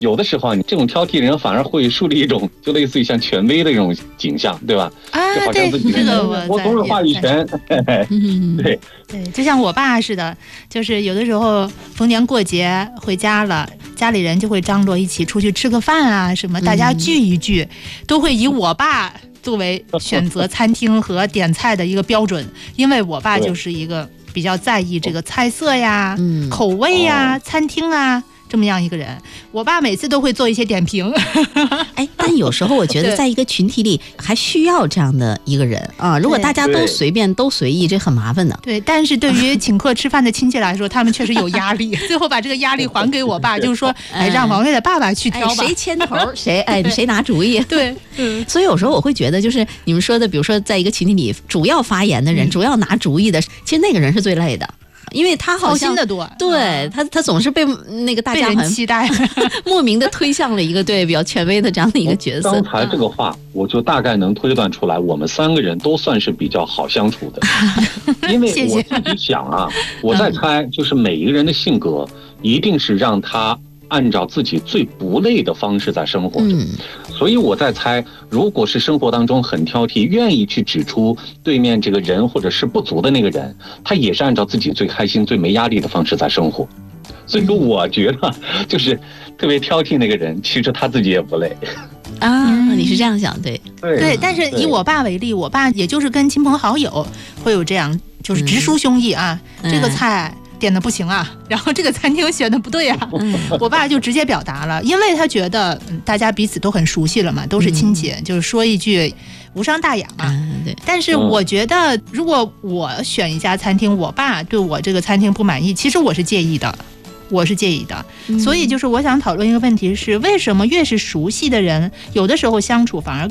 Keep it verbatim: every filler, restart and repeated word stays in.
有的时候你这种挑剔人反而会树立一种就类似于像权威的这种景象，对吧？ 啊， 就好像自己这个我我总有话语权。 嗯， 对对，就像我爸似的，就是有的时候逢年过节回家了，家里人就会张罗一起出去吃个饭啊，什么大家聚一聚，嗯、都会以我爸作为选择餐厅和点菜的一个标准，因为我爸就是一个比较在意这个菜色呀、 嗯、 口味呀、哦、餐厅啊。这么样一个人，我爸每次都会做一些点评。 哎，但有时候我觉得在一个群体里还需要这样的一个人啊。如果大家都随便都随意，这很麻烦的。 对，但是对于请客吃饭的亲戚来说，他们确实有压力。最后把这个压力还给我爸，就是说，哎，让王月的爸爸去挑吧， 哎、谁牵头，谁哎谁拿主意。 对， 嗯。所以有时候我会觉得，就是你们说的，比如说在一个群体里，主要发言的人、嗯、主要拿主意的，其实那个人是最累的。因为他好像操心的多， 对他，他总是被那个大家很期待， 莫名的推向了一个对比较权威的这样的一个角色。 刚才这个话，我就大概能推断出来，我们三个人都算是比较好相处的。因为我自己想啊，我在猜，就是每一个人的性格一定是让他按照自己最不累的方式在生活的，嗯、所以我在猜，如果是生活当中很挑剔，愿意去指出对面这个人或者是不足的那个人，他也是按照自己最开心、最没压力的方式在生活。所以说，我觉得就是特别挑剔那个人，其实他自己也不累。 啊，你是这样想，对对对，但是以我爸为例，我爸也就是跟亲朋好友会有这样，就是直抒胸臆啊，嗯、这个菜。点的不行啊，然后这个餐厅选的不对啊，嗯、我爸就直接表达了，因为他觉得、嗯、大家彼此都很熟悉了嘛，都是亲戚，嗯、就是说一句无伤大雅嘛。 嗯、对。 但是我觉得，如果我选一家餐厅，我爸对我这个餐厅不满意，其实我是介意的，我是介意的。嗯、所以就是我想讨论一个问题是，为什么越是熟悉的人，有的时候相处反而